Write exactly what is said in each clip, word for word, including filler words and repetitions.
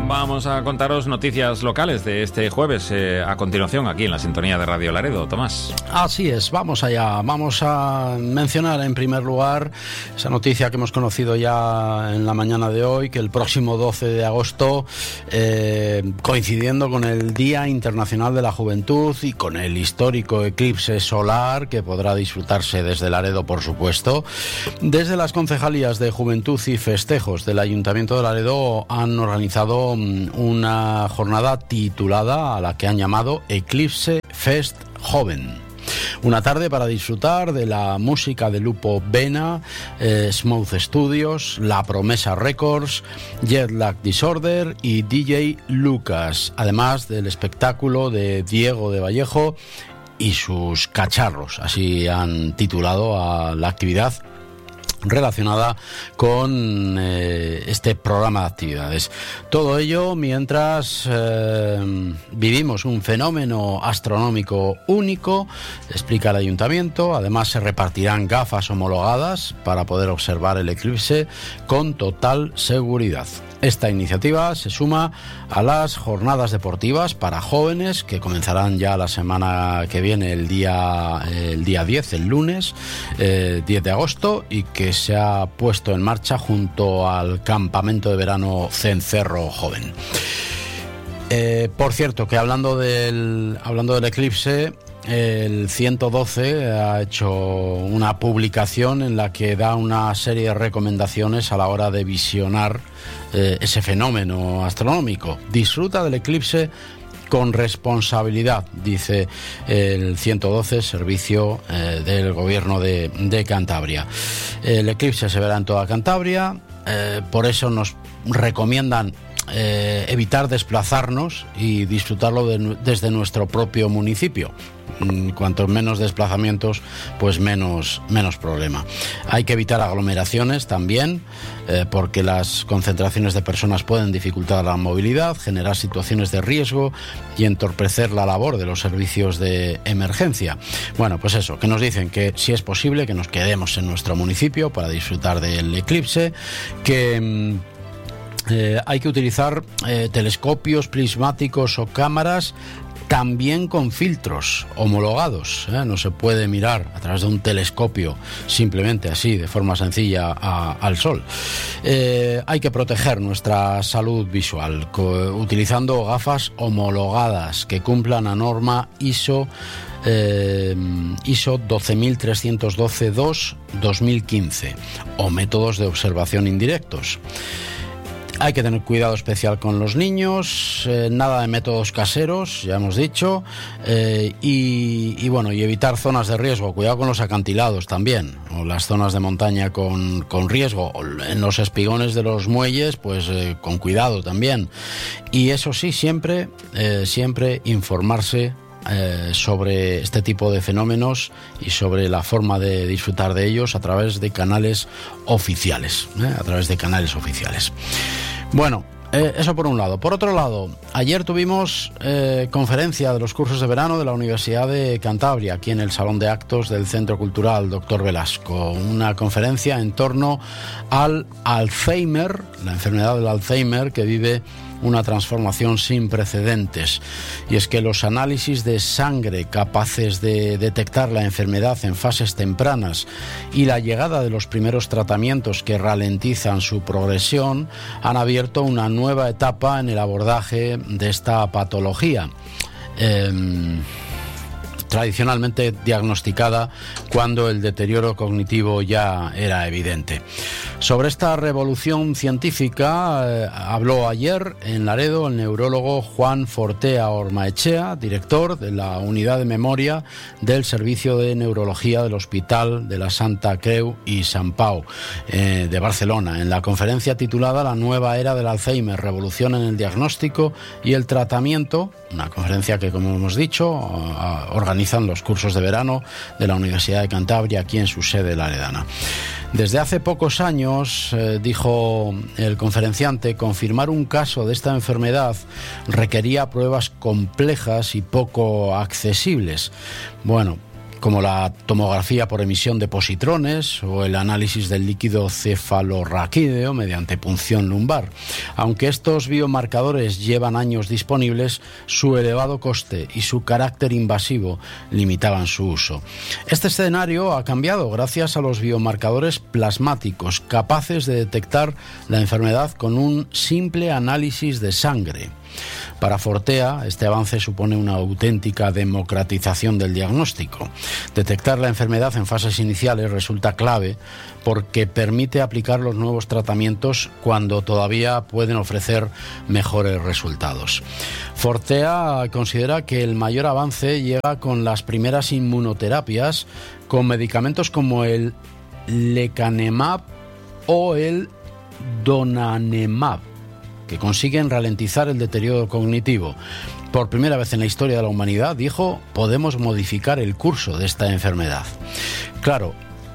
Vamos a contaros noticias locales de este jueves, eh, a continuación aquí en la sintonía de Radio Laredo. Tomás. Así es, vamos allá. Vamos a mencionar en primer lugar esa noticia que hemos conocido ya en la mañana de hoy, que el próximo doce de agosto, eh, coincidiendo con el Día Internacional de la Juventud y con el histórico eclipse solar que podrá disfrutarse desde Laredo, por supuesto, desde las concejalías de Juventud y Festejos del Ayuntamiento de Laredo han organizado una jornada titulada, a la que han llamado Eclipse Fest Joven. Una tarde para disfrutar de la música de Lupo Vena, eh, Smooth Studios, La Promesa Records, Jetlag Disorder y D J Lucas, además del espectáculo de Diego de Vallejo y sus cacharros, así han titulado a la actividad relacionada con eh, este programa de actividades. Todo ello mientras eh, vivimos un fenómeno astronómico único, explica el ayuntamiento. Además se repartirán gafas homologadas para poder observar el eclipse con total seguridad. Esta iniciativa se suma a las jornadas deportivas para jóvenes que comenzarán ya la semana que viene, el día, el día diez, el lunes eh, diez de agosto, y que se ha puesto en marcha junto al campamento de verano Cencerro Joven. Eh, por cierto, que hablando del, hablando del eclipse, el ciento doce ha hecho una publicación en la que da una serie de recomendaciones a la hora de visionar eh, ese fenómeno astronómico. Disfruta del eclipse con responsabilidad, dice el ciento doce, servicio eh, del gobierno de, de Cantabria. El eclipse se verá en toda Cantabria, eh, por eso nos recomiendan eh, evitar desplazarnos y disfrutarlo de, desde nuestro propio municipio. Cuantos menos desplazamientos, pues menos, menos problema. Hay que evitar aglomeraciones también, eh, porque las concentraciones de personas pueden dificultar la movilidad, generar situaciones de riesgo y entorpecer la labor de los servicios de emergencia. Bueno, pues eso, que nos dicen que si es posible que nos quedemos en nuestro municipio para disfrutar del eclipse, que eh, hay que utilizar eh, telescopios, prismáticos o cámaras también con filtros homologados, ¿eh? No se puede mirar a través de un telescopio simplemente así, de forma sencilla, a, al sol. Eh, hay que proteger nuestra salud visual co- utilizando gafas homologadas que cumplan a norma ISO eh, ISO doce mil trescientos doce dos dos mil quince o métodos de observación indirectos. Hay que tener cuidado especial con los niños, eh, nada de métodos caseros, ya hemos dicho, eh, y, y bueno, y evitar zonas de riesgo. Cuidado con los acantilados también, o las zonas de montaña con, con riesgo, o en los espigones de los muelles, pues eh, con cuidado también. Y eso sí, siempre, eh, siempre informarse Eh, sobre este tipo de fenómenos y sobre la forma de disfrutar de ellos a través de canales oficiales, ¿eh? a través de canales oficiales. Bueno, eh, eso por un lado. Por otro lado, ayer tuvimos eh, conferencia de los cursos de verano de la Universidad de Cantabria, aquí en el Salón de Actos del Centro Cultural Doctor Velasco. Una conferencia en torno al Alzheimer, la enfermedad del Alzheimer, que vive una transformación sin precedentes. Y es que los análisis de sangre capaces de detectar la enfermedad en fases tempranas y la llegada de los primeros tratamientos que ralentizan su progresión han abierto una nueva etapa en el abordaje de esta patología, eh, tradicionalmente diagnosticada cuando el deterioro cognitivo ya era evidente. Sobre esta revolución científica eh, habló ayer en Laredo el neurólogo Juan Fortea Ormaechea, director de la Unidad de Memoria del Servicio de Neurología del Hospital de la Santa Creu y Sant Pau eh, de Barcelona, en la conferencia titulada La nueva era del Alzheimer, revolución en el diagnóstico y el tratamiento, una conferencia que, como hemos dicho, organizan los cursos de verano de la Universidad de Cantabria aquí en su sede laredana. Desde hace pocos años, eh, dijo el conferenciante, confirmar un caso de esta enfermedad requería pruebas complejas y poco accesibles. Bueno, como la tomografía por emisión de positrones o el análisis del líquido cefalorraquídeo mediante punción lumbar. Aunque estos biomarcadores llevan años disponibles, su elevado coste y su carácter invasivo limitaban su uso. Este escenario ha cambiado gracias a los biomarcadores plasmáticos, capaces de detectar la enfermedad con un simple análisis de sangre. Para Fortea, este avance supone una auténtica democratización del diagnóstico. Detectar la enfermedad en fases iniciales resulta clave porque permite aplicar los nuevos tratamientos cuando todavía pueden ofrecer mejores resultados. Fortea considera que el mayor avance llega con las primeras inmunoterapias con medicamentos como el lecanemab o el donanemab, que consiguen ralentizar el deterioro cognitivo. Por primera vez en la historia de la humanidad, dijo, podemos modificar el curso de esta enfermedad. Claro,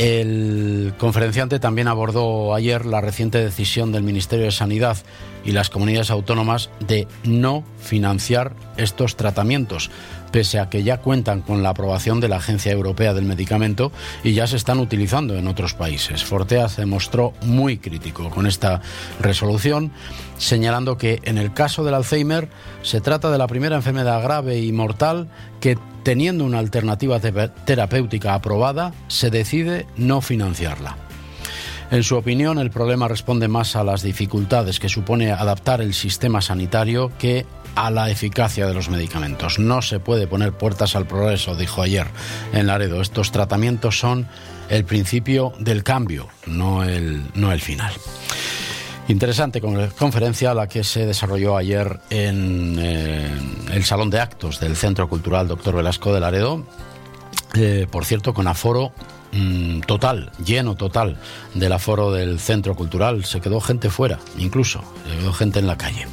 el conferenciante también abordó ayer la reciente decisión del Ministerio de Sanidad y las comunidades autónomas de no financiar estos tratamientos, pese a que ya cuentan con la aprobación de la Agencia Europea del Medicamento y ya se están utilizando en otros países. Fortea se mostró muy crítico con esta resolución, señalando que en el caso del Alzheimer se trata de la primera enfermedad grave y mortal que, teniendo una alternativa te- terapéutica aprobada, se decide no financiarla. En su opinión, el problema responde más a las dificultades que supone adaptar el sistema sanitario que a la eficacia de los medicamentos. No se puede poner puertas al progreso, dijo ayer en Laredo. Estos tratamientos son el principio del cambio, no el, no el final. Interesante conferencia la que se desarrolló ayer en eh, el Salón de Actos del Centro Cultural Doctor Velasco de Laredo, eh, por cierto, con aforo mmm, total, lleno total del aforo del Centro Cultural. Se quedó gente fuera, incluso, se quedó gente en la calle.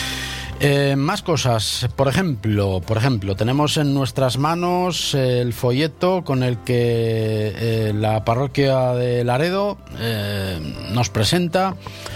Eh, más cosas, por ejemplo, por ejemplo, tenemos en nuestras manos el folleto con el que eh, la parroquia de Laredo eh, nos presenta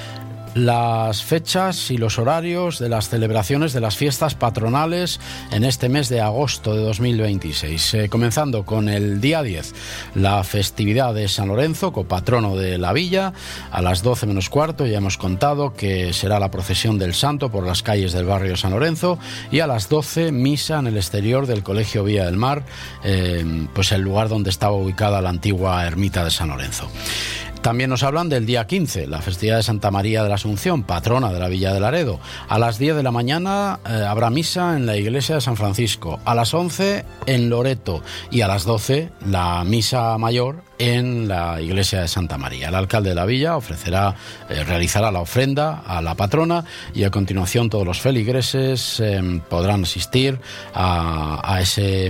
las fechas y los horarios de las celebraciones de las fiestas patronales en este mes de agosto de dos mil veintiséis. Eh, comenzando con el día diez, la festividad de San Lorenzo, copatrono de la villa, a las doce menos cuarto. Ya hemos contado que será la procesión del santo por las calles del barrio de San Lorenzo, y a las doce, misa en el exterior del Colegio Villa del Mar, eh, pues el lugar donde estaba ubicada la antigua ermita de San Lorenzo. También nos hablan del día quince, la festividad de Santa María de la Asunción, patrona de la Villa de Laredo. A las diez de la mañana eh, habrá misa en la iglesia de San Francisco. A las once en Loreto, y a las doce la misa mayor en la iglesia de Santa María. El alcalde de la villa ofrecerá, eh, realizará la ofrenda a la patrona, y a continuación todos los feligreses eh, podrán asistir a, a ese...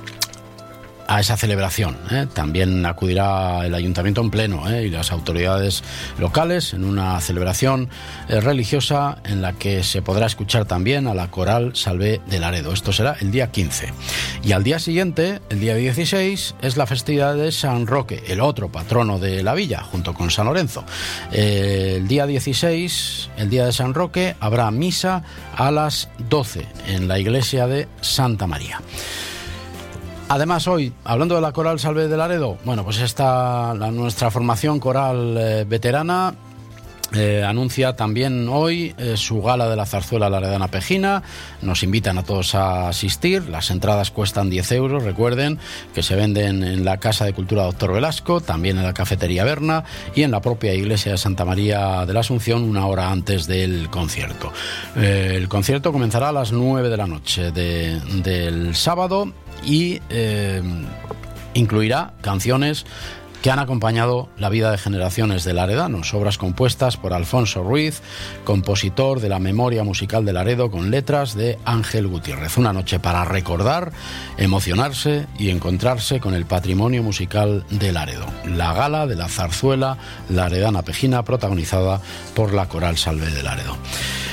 a esa celebración. ¿eh? También acudirá el ayuntamiento en pleno ¿eh? y las autoridades locales en una celebración eh, religiosa en la que se podrá escuchar también a la coral Salvé de Laredo. Esto será el día quince. Y al día siguiente, el día dieciséis, es la festividad de San Roque, el otro patrono de la villa, junto con San Lorenzo. Eh, el día dieciséis, el día de San Roque, habrá misa a las doce en la iglesia de Santa María. Además, hoy, hablando de la coral Salvé de Laredo, bueno, pues está la, nuestra formación coral eh, veterana. Eh, anuncia también hoy eh, su gala de la zarzuela Laredana Pejina. Nos invitan a todos a asistir. Las entradas cuestan diez euros, recuerden, que se venden en la Casa de Cultura Doctor Velasco, también en la Cafetería Berna y en la propia iglesia de Santa María de la Asunción una hora antes del concierto. Eh, el concierto comenzará a las nueve de la noche de, del sábado y eh, incluirá canciones que han acompañado la vida de generaciones de laredanos, obras compuestas por Alfonso Ruiz, compositor de la Memoria Musical de Laredo, con letras de Ángel Gutiérrez. Una noche para recordar, emocionarse y encontrarse con el patrimonio musical de Laredo. La gala de la zarzuela Laredana Pejina, protagonizada por la coral Salvé de Laredo.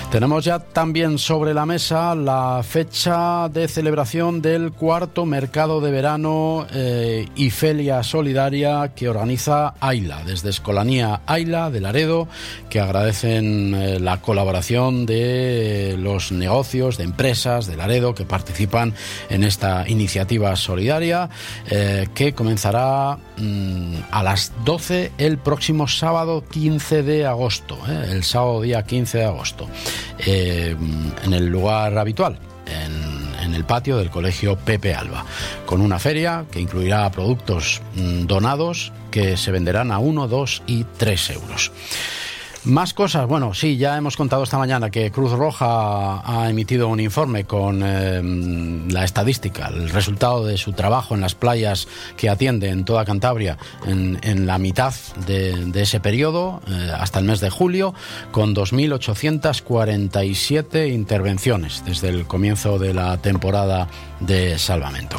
Tenemos ya también sobre la mesa la fecha de celebración del cuarto mercado de verano eh, y feria solidaria que organiza AILA, desde Escolanía AILA de Laredo, que agradecen eh, la colaboración de los negocios, de empresas de Laredo que participan en esta iniciativa solidaria eh, que comenzará mmm, a las doce el próximo sábado quince de agosto, eh, el sábado día quince de agosto. Eh, en el lugar habitual, en, en el patio del Colegio Pepe Alba, con una feria que incluirá productos mmm, donados que se venderán a uno, dos y tres euros. Más cosas, bueno, sí, ya hemos contado esta mañana que Cruz Roja ha emitido un informe con eh, la estadística, el resultado de su trabajo en las playas que atiende en toda Cantabria en, en la mitad de, de ese periodo, eh, hasta el mes de julio, con dos mil ochocientas cuarenta y siete intervenciones desde el comienzo de la temporada de salvamento.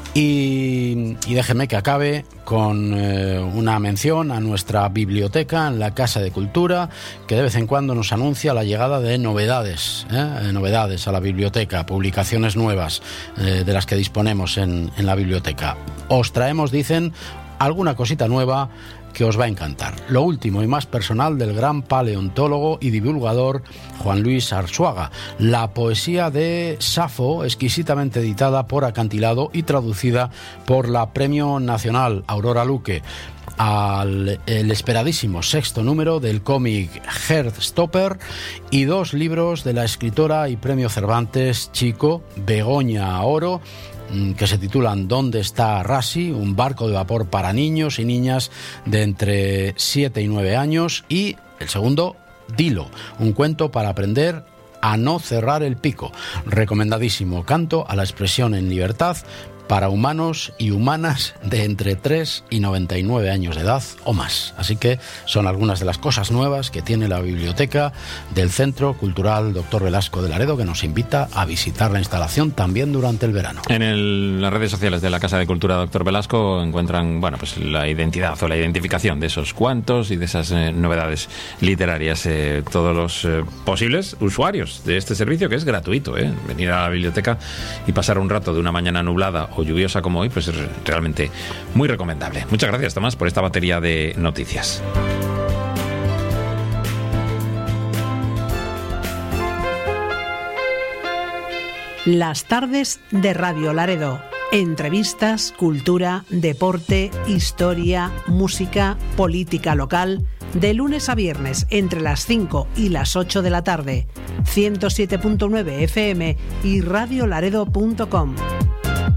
Y, y déjeme que acabe con eh, una mención a nuestra biblioteca en la Casa de Cultura, que de vez en cuando nos anuncia la llegada de novedades, ¿eh? novedades a la biblioteca, publicaciones nuevas eh, de las que disponemos en, en la biblioteca. Os traemos, dicen, alguna cosita nueva que os va a encantar. Lo último y más personal del gran paleontólogo y divulgador Juan Luis Arzuaga. La poesía de Safo, exquisitamente editada por Acantilado y traducida por la Premio Nacional Aurora Luque. Al el esperadísimo sexto número del cómic Heartstopper y dos libros de la escritora y Premio Cervantes Chico, Begoña Oro, que se titulan ¿Dónde está Rasi?, un barco de vapor para niños y niñas de entre siete y nueve años, y el segundo, Dilo, un cuento para aprender a no cerrar el pico. Recomendadísimo, canto a la expresión en libertad para humanos y humanas de entre tres y noventa y nueve años de edad o más. Así que son algunas de las cosas nuevas que tiene la biblioteca del Centro Cultural Doctor Velasco de Laredo, que nos invita a visitar la instalación también durante el verano. En el, las redes sociales de la Casa de Cultura Doctor Velasco encuentran, bueno, pues la identidad o la identificación de esos cuantos y de esas eh, novedades literarias. Eh, todos los eh, posibles usuarios de este servicio, que es gratuito, eh, venir a la biblioteca y pasar un rato de una mañana nublada o lluviosa como hoy, pues es realmente muy recomendable. Muchas gracias, Tomás, por esta batería de noticias. Las tardes de Radio Laredo. Entrevistas, cultura, deporte, historia, música, política local. De lunes a viernes entre las cinco y las ocho de la tarde. ciento siete punto nueve F M y radiolaredo punto com.